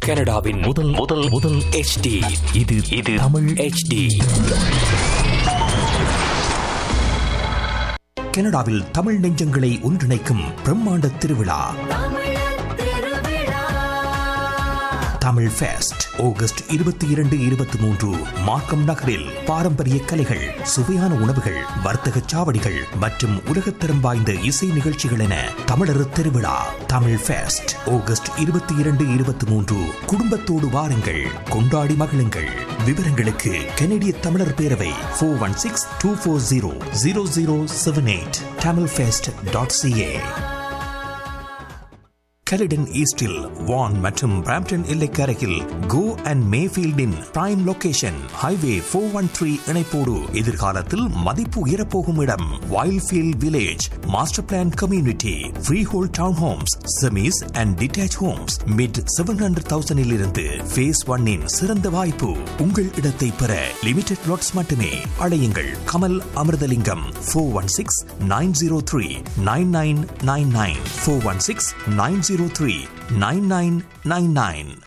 கனடாவின் முதல் முதல் முதல் HD. இது தமிழ் HD. கனடாவில் தமிழ் நெஞ்சங்களை ஒன்றிணைக்கும் பிரம்மாண்ட திருவிழா தமிழ் ஃபெஸ்ட் ஆகஸ்ட் 22-23 மார்க்கம் நகரில் பாரம்பரிய கலைகள், சுவையான உணவுகள், வர்த்தக சாவடிகள் மற்றும் உலகத்தரம் வாய்ந்த இசை நிகழ்ச்சிகள் என தமிழர் திருவிழா தமிழ் ஃபெஸ்ட் ஆகஸ்ட் 22-23. குடும்பத்தோடு வாருங்கள், கொண்டாடி மகிழுங்கள். விவரங்களுக்கு கனடிய தமிழர் பேரவை 416-240-0078 tamilfest.ca. கலிடன் ஈஸ்டில் வான் மற்றும் Brampton எல்லைக்கரையில் go and மேஃபீல்டின் prime location highway 413 இணைப்போடு எதிர்காலத்தில் மதிப்பு உயரப்போகும் இடம் Wildfield village. Master plan community, free whole down Holmes, semis and detach Holmes mid 700,000 இருந்து ஃபேஸ் 1 சிறந்த வாய்ப்பு. உங்கள் இடத்தை பெற லிமிடெட் லாட்ஸ் மட்டுமே. அழையுங்கள் கமல் அமிர்தலிங்கம் 416-903-9999 416-903-9999.